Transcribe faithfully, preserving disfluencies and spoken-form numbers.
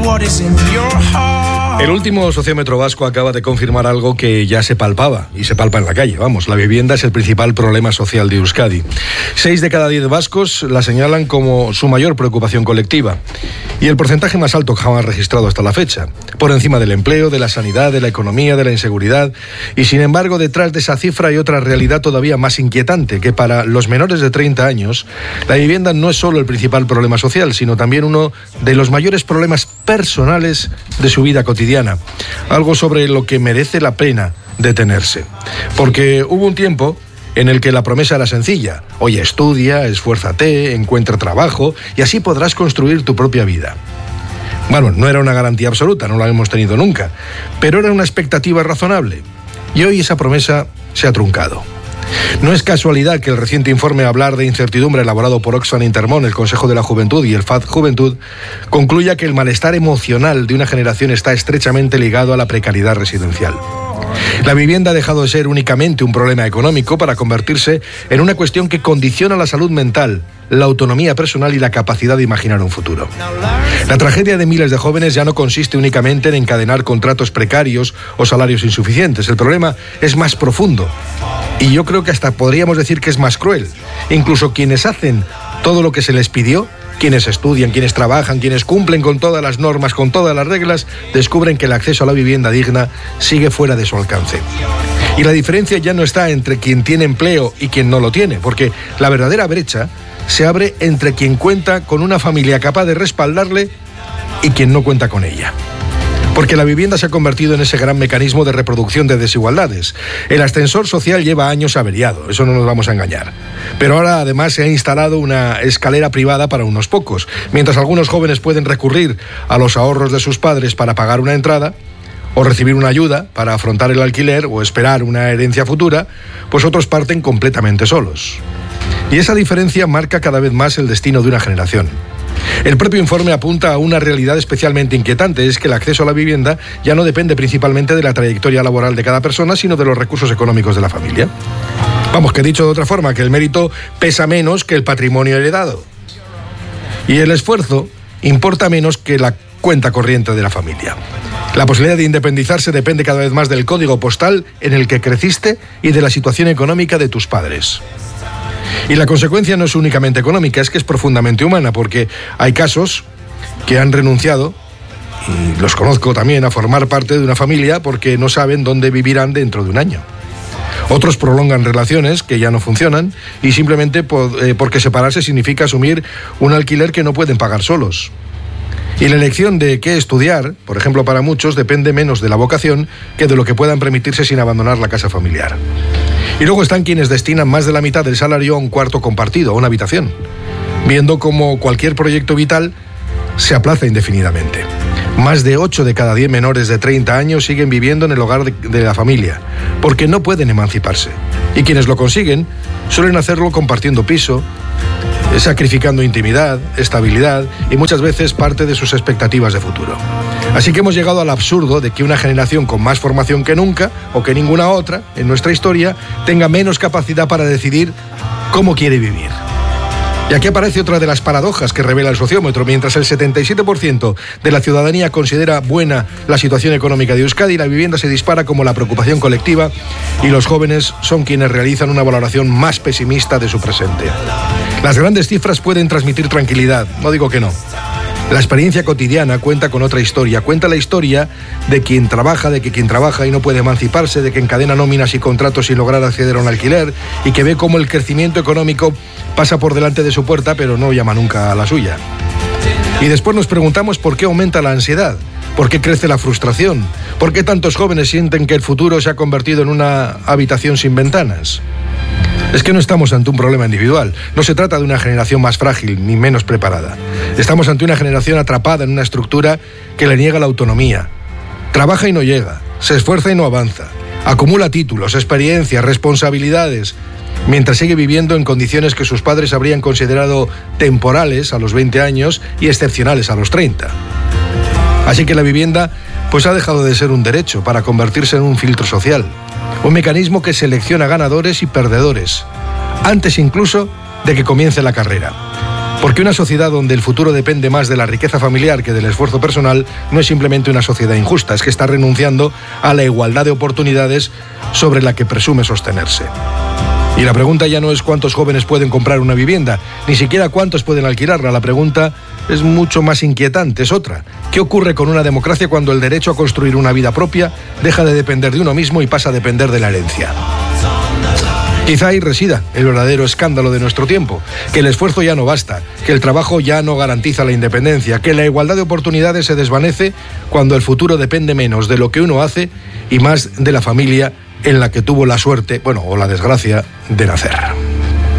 what is in your heart. El último sociómetro vasco acaba de confirmar algo que ya se palpaba, y se palpa en la calle, vamos, la vivienda es el principal problema social de Euskadi. Seis de cada diez vascos la señalan como su mayor preocupación colectiva, y el porcentaje más alto jamás registrado hasta la fecha, por encima del empleo, de la sanidad, de la economía, de la inseguridad, y sin embargo detrás de esa cifra hay otra realidad todavía más inquietante, que para los menores de treinta años, la vivienda no es solo el principal problema social, sino también uno de los mayores problemas personales de su vida cotidiana. Algo sobre lo que merece la pena detenerse. Porque hubo un tiempo en el que la promesa era sencilla. Oye, estudia, esfuérzate, encuentra trabajo y así podrás construir tu propia vida. Bueno, no era una garantía absoluta, no la hemos tenido nunca, pero era una expectativa razonable. Y hoy esa promesa se ha truncado. No es casualidad que el reciente informe Hablar de incertidumbre elaborado por Oxfam Intermón, el Consejo de la Juventud y el F A D Juventud concluya que el malestar emocional de una generación está estrechamente ligado a la precariedad residencial. La vivienda ha dejado de ser únicamente un problema económico para convertirse en una cuestión que condiciona la salud mental, la autonomía personal y la capacidad de imaginar un futuro. La tragedia de miles de jóvenes ya no consiste únicamente en encadenar contratos precarios o salarios insuficientes. El problema es más profundo y yo creo que hasta podríamos decir que es más cruel. Incluso quienes hacen todo lo que se les pidió, quienes estudian, quienes trabajan, quienes cumplen con todas las normas, con todas las reglas, descubren que el acceso a la vivienda digna sigue fuera de su alcance. Y la diferencia ya no está entre quien tiene empleo y quien no lo tiene, porque la verdadera brecha se abre entre quien cuenta con una familia capaz de respaldarle y quien no cuenta con ella. Porque la vivienda se ha convertido en ese gran mecanismo de reproducción de desigualdades. El ascensor social lleva años averiado, eso no nos vamos a engañar. Pero ahora además se ha instalado una escalera privada para unos pocos. Mientras algunos jóvenes pueden recurrir a los ahorros de sus padres para pagar una entrada, o recibir una ayuda para afrontar el alquiler o esperar una herencia futura, pues otros parten completamente solos. Y esa diferencia marca cada vez más el destino de una generación. El propio informe apunta a una realidad especialmente inquietante, es que el acceso a la vivienda ya no depende principalmente de la trayectoria laboral de cada persona, sino de los recursos económicos de la familia. Vamos, que dicho de otra forma, que el mérito pesa menos que el patrimonio heredado. Y el esfuerzo importa menos que la cuenta corriente de la familia. La posibilidad de independizarse depende cada vez más del código postal en el que creciste y de la situación económica de tus padres. Y la consecuencia no es únicamente económica, es que es profundamente humana, porque hay casos que han renunciado, y los conozco también, a formar parte de una familia porque no saben dónde vivirán dentro de un año. Otros prolongan relaciones que ya no funcionan y simplemente por, eh, porque separarse significa asumir un alquiler que no pueden pagar solos. Y la elección de qué estudiar, por ejemplo, para muchos, depende menos de la vocación que de lo que puedan permitirse sin abandonar la casa familiar. Y luego están quienes destinan más de la mitad del salario a un cuarto compartido, a una habitación, viendo cómo cualquier proyecto vital se aplaza indefinidamente. Más de ocho de cada diez menores de treinta años siguen viviendo en el hogar de, de la familia, porque no pueden emanciparse. Y quienes lo consiguen suelen hacerlo compartiendo piso, sacrificando intimidad, estabilidad y muchas veces parte de sus expectativas de futuro. Así que hemos llegado al absurdo de que una generación con más formación que nunca, o que ninguna otra, en nuestra historia, tenga menos capacidad para decidir cómo quiere vivir. Y aquí aparece otra de las paradojas que revela el sociómetro. Mientras el setenta y siete por ciento de la ciudadanía considera buena la situación económica de Euskadi, la vivienda se dispara como la preocupación colectiva y los jóvenes son quienes realizan una valoración más pesimista de su presente. Las grandes cifras pueden transmitir tranquilidad, no digo que no. La experiencia cotidiana cuenta con otra historia, cuenta la historia de quien trabaja, de que quien trabaja y no puede emanciparse, de que encadena nóminas y contratos sin lograr acceder a un alquiler y que ve cómo el crecimiento económico pasa por delante de su puerta pero no llama nunca a la suya. Y después nos preguntamos por qué aumenta la ansiedad, por qué crece la frustración, por qué tantos jóvenes sienten que el futuro se ha convertido en una habitación sin ventanas. Es que no estamos ante un problema individual, no se trata de una generación más frágil ni menos preparada. Estamos ante una generación atrapada en una estructura que le niega la autonomía. Trabaja y no llega, se esfuerza y no avanza, acumula títulos, experiencias, responsabilidades, mientras sigue viviendo en condiciones que sus padres habrían considerado temporales a los veinte años y excepcionales a los treinta. Así que la vivienda pues ha dejado de ser un derecho para convertirse en un filtro social. Un mecanismo que selecciona ganadores y perdedores, antes incluso de que comience la carrera. Porque una sociedad donde el futuro depende más de la riqueza familiar que del esfuerzo personal no es simplemente una sociedad injusta, es que está renunciando a la igualdad de oportunidades sobre la que presume sostenerse. Y la pregunta ya no es cuántos jóvenes pueden comprar una vivienda, ni siquiera cuántos pueden alquilarla. La pregunta es mucho más inquietante, es otra. ¿Qué ocurre con una democracia cuando el derecho a construir una vida propia deja de depender de uno mismo y pasa a depender de la herencia? Quizá ahí resida el verdadero escándalo de nuestro tiempo, que el esfuerzo ya no basta, que el trabajo ya no garantiza la independencia, que la igualdad de oportunidades se desvanece cuando el futuro depende menos de lo que uno hace y más de la familia en la que tuvo la suerte, bueno, o la desgracia de nacer.